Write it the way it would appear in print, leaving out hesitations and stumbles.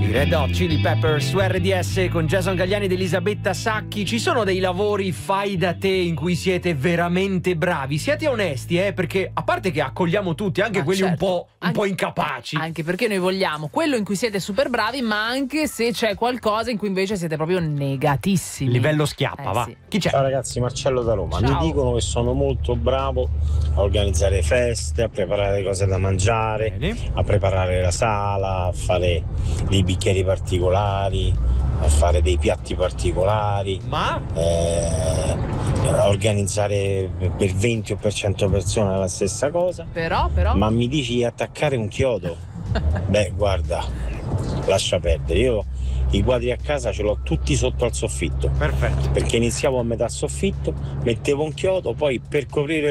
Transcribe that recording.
I Red Hot Chili Peppers su RDS con Jason Galliani ed Elisabetta Sacchi. Ci sono dei lavori fai da te in cui siete veramente bravi? Siate onesti, perché a parte che accogliamo tutti, anche quelli certo, un po' incapaci. Anche perché noi vogliamo quello in cui siete super bravi, ma anche se c'è qualcosa in cui invece siete proprio negatissimi. Livello schiappa, va. Sì. Chi c'è? Ciao ragazzi, Marcello da Roma. Ciao. Mi dicono che sono molto bravo a organizzare feste, a preparare cose da mangiare, Bene. a preparare la sala, a fare dei bicchieri particolari, a fare dei piatti particolari, Ma? a organizzare per 20 o per 100 persone la stessa cosa. Però Ma mi dici di attaccare un chiodo? Beh, guarda, lascia perdere. Io i quadri a casa ce l'ho tutti sotto al soffitto. Perfetto. Perché iniziavo a metà soffitto, mettevo un chiodo, poi per coprire